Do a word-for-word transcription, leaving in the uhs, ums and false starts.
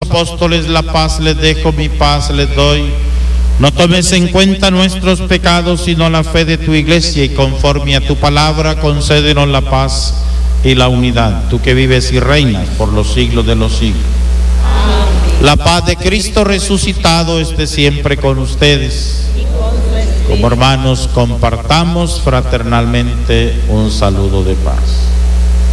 apóstoles, la paz les dejo, mi paz les doy. No tomes en cuenta nuestros pecados, sino la fe de tu iglesia, y conforme a tu palabra, concédenos la paz y la unidad. Tú que vives y reinas por los siglos de los siglos. Amén. La paz de Cristo resucitado esté siempre con ustedes. Como hermanos, compartamos fraternalmente un saludo de paz.